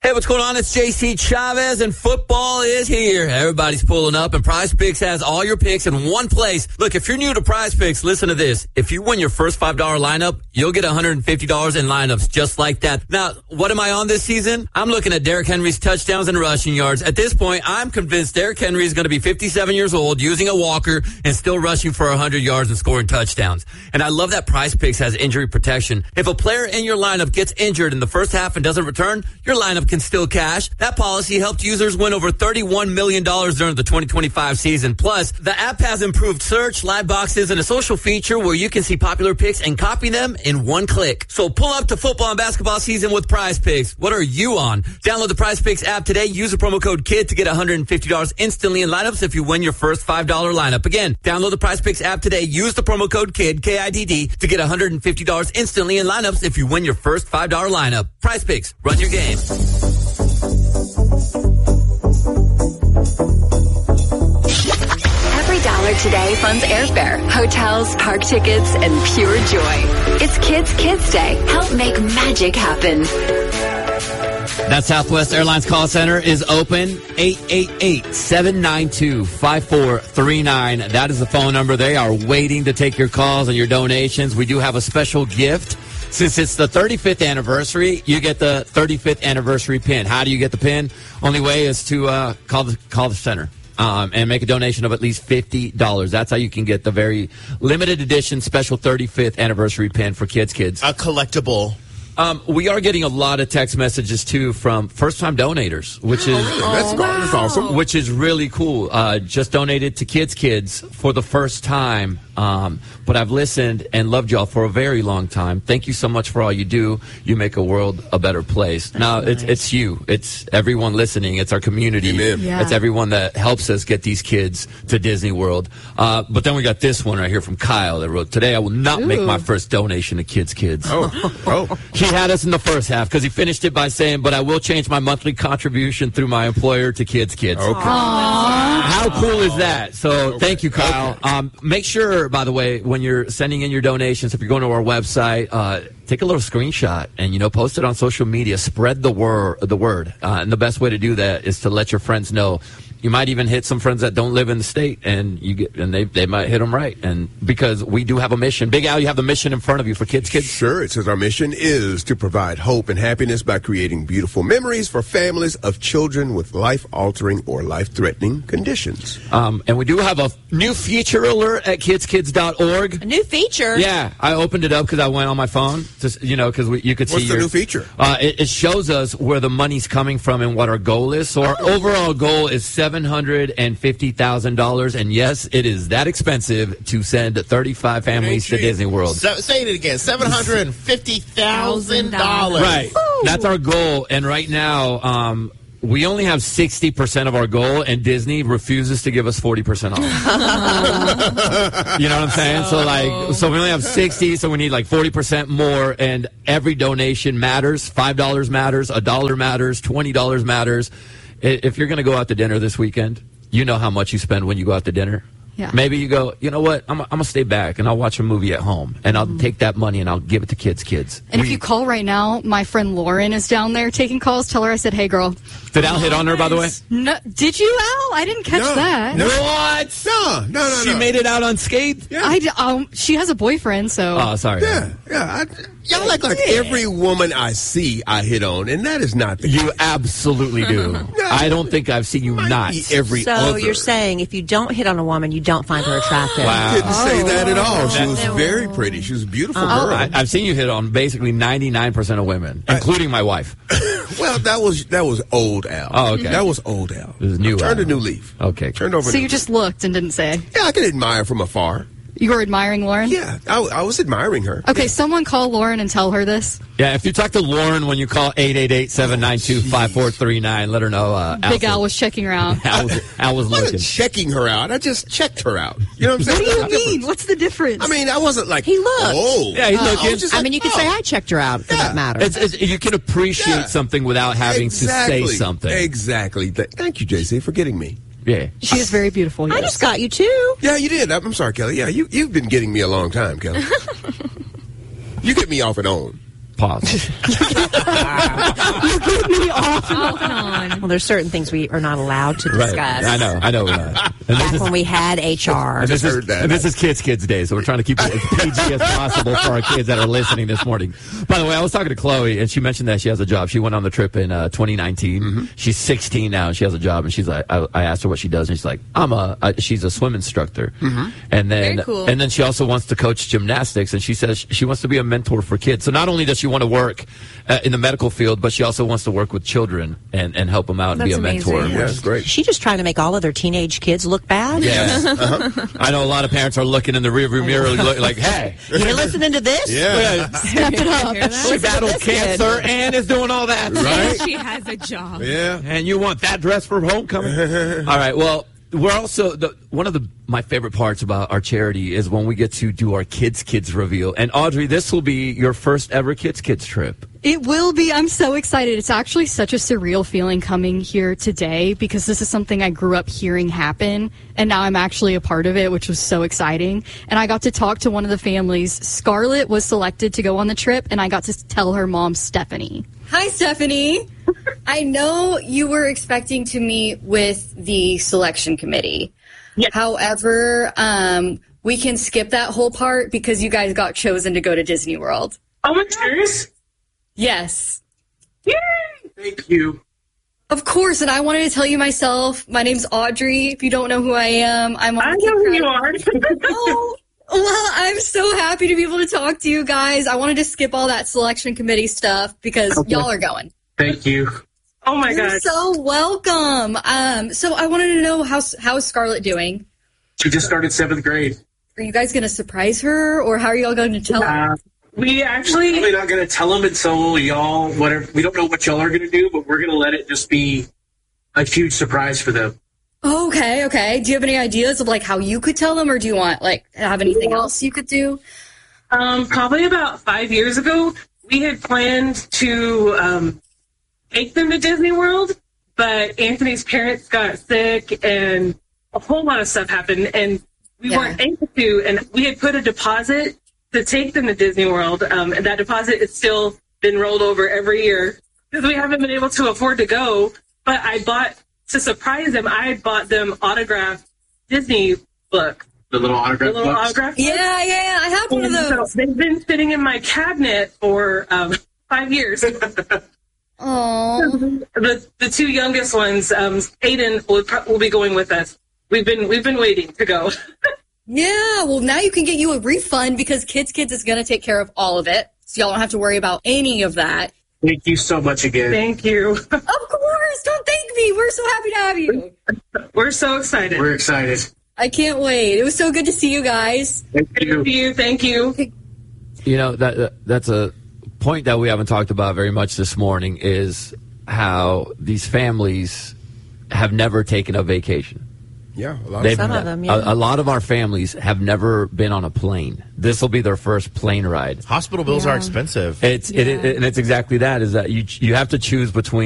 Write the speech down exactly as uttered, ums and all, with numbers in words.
Hey, what's going on? It's J C Chavez, and football is here. Everybody's pulling up, and Prize Picks has all your picks in one place. Look, if you're new to Prize Picks, listen to this. If you win your first five dollar lineup, you'll get one hundred fifty dollars in lineups just like that. Now, what am I on this season? I'm looking at Derrick Henry's touchdowns and rushing yards. At this point, I'm convinced Derrick Henry is going to be fifty-seven years old, using a walker, and still rushing for one hundred yards and scoring touchdowns. And I love that Prize Picks has injury protection. If a player in your lineup gets injured in the first half and doesn't return, your lineup can still cash. That policy helped users win over thirty-one million dollars during the twenty twenty-five season. Plus, the app has improved search, live boxes, and a social feature where you can see popular picks and copy them in one click. So pull up to football and basketball season with Prize Picks. What are you on? Download the Prize Picks app today. Use the promo code KID to get one hundred fifty dollars instantly in lineups if you win your first five dollar lineup. Again, download the Prize Picks app today. Use the promo code KID, K I D D, to get one hundred fifty dollars instantly in lineups if you win your first five dollar lineup. Prize Picks. Run your game. Every dollar today funds airfare, hotels, park tickets, and pure joy. It's Kids Kids Day. Help make magic happen. That Southwest Airlines call center is open. eight eight eight, seven nine two, five four three nine. That is the phone number. They are waiting to take your calls and your donations. We do have a special gift. Since it's the thirty-fifth anniversary, you get the thirty-fifth anniversary pin. How do you get the pin? Only way is to uh, call the call the center um, and make a donation of at least fifty dollars. That's how you can get the very limited edition special thirty-fifth anniversary pin for Kids Kids. A collectible. Um, we are getting a lot of text messages, too, from first-time donators, which is oh, that's, wow. that's awesome. Which is really cool. Uh, just donated to Kids Kids for the first time. Um, but I've listened and loved y'all for a very long time. Thank you so much for all you do. You make a world a better place. That's now, nice. it's it's you. It's everyone listening. It's our community. Yeah. It's everyone that helps us get these kids to Disney World. Uh, but then we got this one right here from Kyle that wrote, today I will not Ooh. make my first donation to Kids Kids. Oh, oh. He had us in the first half because he finished it by saying, but I will change my monthly contribution through my employer to Kids Kids. Okay. Aww. How cool is that? So okay. thank you, Kyle. Okay. Um, make sure, by the way, when you're sending in your donations, if you're going to our website, uh, take a little screenshot and, you know, post it on social media. Spread the word. The word. Uh, and the best way to do that is to let your friends know. You might even hit some friends that don't live in the state, and you get, and they they might hit them right. And because we do have a mission. Big Al, you have the mission in front of you for Kids Kids. Sure. It says our mission is to provide hope and happiness by creating beautiful memories for families of children with life-altering or life-threatening conditions. Um, and we do have a new feature alert at kids kids dot org. A new feature? Yeah, I opened it up because I went on my phone, to, you know, because you could see What's the your, new feature? Uh, it, it shows us where the money's coming from and what our goal is. So our overall goal is seven hundred fifty thousand dollars, and yes, it is that expensive to send thirty-five families to Disney World. So, say it again, seven hundred fifty thousand dollars. Right, Woo. That's our goal, and right now, um, we only have sixty percent of our goal, and Disney refuses to give us forty percent off. You know what I'm saying? So, like, so we only have sixty, so we need like forty percent more, and every donation matters. five dollars matters, a dollar matters, twenty dollars matters. If you're going to go out to dinner this weekend, you know how much you spend when you go out to dinner. Yeah. Maybe you go, you know what, I'm, I'm going to stay back and I'll watch a movie at home, and I'll mm. take that money and I'll give it to Kids Kids. And we, if you call right now, my friend Lauren is down there taking calls. Tell her I said, hey, girl. Did Al hit on her, by the way? No, did you, Al? I didn't catch No, that. no. What? No, no, no, She no. made it out unscathed? Yeah. I d- um, she has a boyfriend, so. Oh, sorry. Yeah, yeah. I, y'all act like every woman I see I hit on, and that is not the You case. absolutely do. No. I don't think I've seen you Might not. be every So other. you're saying if you don't hit on a woman, you don't find her attractive. Wow. Didn't say that at all. She That- was very pretty. She was a beautiful Oh. girl. I, I've seen you hit on basically ninety-nine percent of women, including my wife. Well, that was that was old Al. Oh, okay. That was old Al. This is new Turned Al. a new leaf. Okay. Turned over. a So new you just looked and didn't say. leaf. Yeah, I can admire from afar. You were admiring Lauren? Yeah, I, I was admiring her. Okay, someone call Lauren and tell her this. Yeah, if you talk to Lauren when you call eight eight eight, seven nine two, five four three nine, let her know. Uh, Big Al was checking around. Al was, Al was I wasn't looking. checking her out. I just checked her out. You know what I'm saying? What do you There's a mean? difference. What's the difference? I mean, I wasn't like He looked. Oh, Yeah, he's Uh, I looking. was just I like, mean, you could oh. say I checked her out, for Yeah. that matter. It's, it's, you can appreciate Yeah. something without having exactly. to say something. Exactly. Th- Thank you, J C, for getting me. Yeah. she is very beautiful. I Yes. just got you, too. Yeah, you did. I'm I'm sorry, Kelly. Yeah, you, you've been getting me a long time, Kelly. You get me off and on. Pause. You get me off. Off and on. Well, there's certain things we are not allowed to discuss. Right. I know. I know. we're not. And Back this is, when we had H R. and this is, heard that. and this is Kids Kids Day, so we're trying to keep it as P G as possible for our kids that are listening this morning. By the way, I was talking to Chloe, and she mentioned that she has a job. She went on the trip in uh, twenty nineteen. Mm-hmm. She's sixteen now, and she has a job. And she's like, I, I asked her what she does, and she's like, I'm a. a she's a swim instructor. Mm-hmm. And then, Very cool. and then she also wants to coach gymnastics, and she says she wants to be a mentor for kids. So not only does she want to work uh, in the medical field, but she also wants to work with children and, and help them out and That's be a mentor. amazing. Yeah, that's great. Is she just trying to make all other teenage kids look bad? Yeah. Uh-huh. I know a lot of parents are looking in the rearview mirror look like, hey, You're listening to this? Yeah. Step it up. she battled cancer and is doing all that. Right? She has a job. Yeah. And you want that dress for homecoming? All right. Well, we're also the, one of the my favorite parts about our charity is when we get to do our Kids Kids reveal. And Audrey, this will be your first ever Kids Kids trip. It will be. I'm so excited. It's actually such a surreal feeling coming here today because this is something I grew up hearing happen, and now I'm actually a part of it, which was so exciting. And I got to talk to one of the families. Scarlett was selected to go on the trip, and I got to tell her mom, Stephanie. Hi, Stephanie. I know you were expecting to meet with the selection committee. Yes. However, um, we can skip that whole part because you guys got chosen to go to Disney World. Oh, my serious? Yes. Yay! Thank you. Of course, and I wanted to tell you myself. My name's Audrey. If you don't know who I am, I'm on I the know who Kid you Crowd. are. Oh, well, I'm so happy to be able to talk to you guys. I wanted to skip all that selection committee stuff because Okay. y'all are going. Thank you. Oh, my You're God. so welcome. Um, so I wanted to know how how is Scarlett doing? She just started seventh grade. Are you guys going to surprise her, or how are y'all going to tell her? Uh, we actually probably not going to tell them until y'all, whatever. We don't know what y'all are going to do, but we're going to let it just be a huge surprise for them. Okay, okay. Do you have any ideas of like how you could tell them, or do you want like have anything else you could do? Um, probably about five years ago, we had planned to um, take them to Disney World, but Anthony's parents got sick and a whole lot of stuff happened, and we Yeah. weren't able to. And we had put a deposit to take them to Disney World, um, and that deposit has still been rolled over every year because we haven't been able to afford to go. But I bought, to surprise them, I bought them autographed Disney books. The little autograph the little books? Autograph Yeah, books? yeah, I have one of And so those. they've been sitting in my cabinet for um, five years. Oh, the the two youngest ones, um, Aiden will, pro- will be going with us. We've been we've been waiting to go. yeah. Well, now you can get you a refund because Kids Kids is going to take care of all of it, so y'all don't have to worry about any of that. Thank you so much again. Thank you. Of course, don't thank me. We're so happy to have you. We're so excited. We're excited. I can't wait. It was so good to see you guys. Thank you. Thank you. Thank you. You know, that, that that's a point that we haven't talked about very much this morning is how these families have never taken a vacation. Yeah, a lot They've- of Some of them, yeah. a, a lot of our families have never been on a plane. This will be their first plane ride. Hospital bills are expensive. It's it, it, and it's exactly that. Is that you you have to choose between